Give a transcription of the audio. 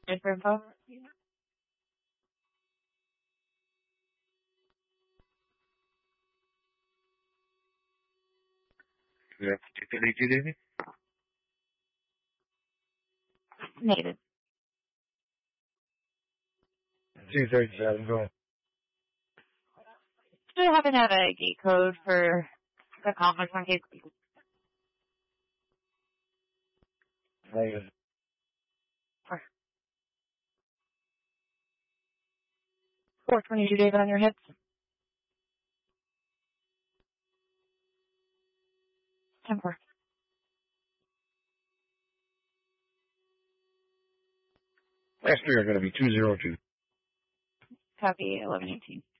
Good for info. Yeah, 232, David? Negative. 237, go ahead. Do you happen to have a gate code for the complex on case? Negative. 422, David, on your hips. 10-4. Last three are going to be 202. Copy 1118.